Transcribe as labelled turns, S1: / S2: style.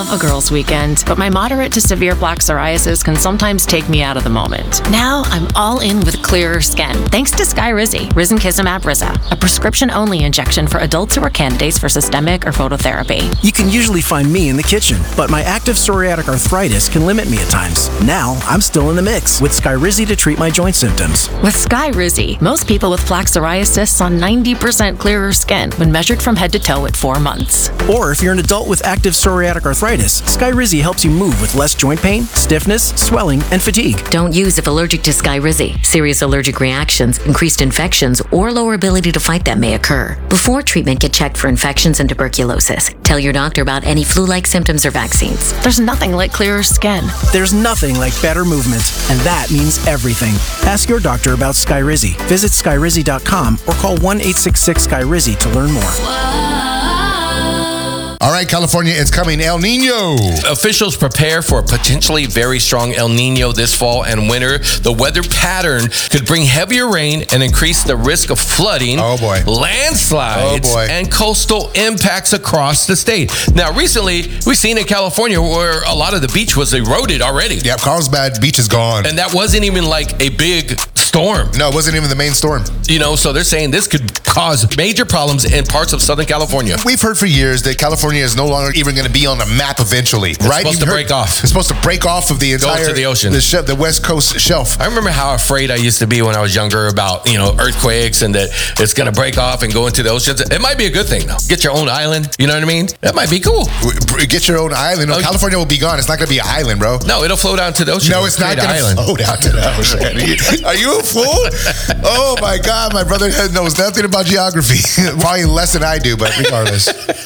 S1: love a girls' weekend, but my moderate to severe plaque psoriasis can sometimes take me out of the moment. Now I'm all in with clearer skin, thanks to Skyrizi, risankizumab Riza, a prescription-only injection for adults who are candidates for systemic or phototherapy.
S2: You can usually find me in the kitchen, but my active psoriatic arthritis can limit me at times. Now, I'm still in the mix with Skyrizi to treat my joint symptoms.
S1: With Skyrizi, most people with plaque psoriasis saw 90% clearer skin when measured from head to toe at 4 months.
S2: Or if you're an adult with active psoriatic arthritis, Skyrizi helps you move with less joint pain, stiffness, swelling, and fatigue.
S3: Don't use if allergic to Skyrizi. Serious allergic reactions, increased infections, or lower ability to fight them may occur. Before treatment, get checked for infections and tuberculosis. Tell your doctor about any flu-like symptoms or vaccines.
S1: There's nothing like clearer skin.
S2: There's nothing like better movement, and that means everything. Ask your doctor about Skyrizi. Visit Skyrizi.com or call 1-866-SKYRIZI to learn more.
S4: All right, California, it's coming. El Nino.
S5: Officials prepare for a potentially very strong El Nino this fall and winter. The weather pattern could bring heavier rain and increase the risk of flooding, landslides, and coastal impacts across the state. Now, recently, we've seen in California where a lot of the beach was eroded already.
S4: Yeah, Carlsbad Beach is gone.
S5: And that wasn't even like a big storm.
S4: No, it wasn't even the main storm.
S5: You know, so they're saying this could cause major problems in parts of Southern California.
S4: We've heard for years that California is no longer even going to be on the map eventually, right?
S5: It's supposed to break off.
S4: It's supposed to break off of the entire...
S5: Go to the ocean.
S4: The West Coast shelf.
S5: I remember how afraid I used to be when I was younger about, earthquakes and that it's going to break off and go into the oceans. It might be a good thing, though. Get your own island. You know what I mean? That might be cool.
S4: Get your own island. No, California will be gone. It's not going to be an island, bro.
S5: No, it'll flow down to the ocean.
S4: No, it's not going to flow down to the ocean. Are you a fool? Oh, my God. My brother knows nothing about geography. Probably less than I do, but regardless.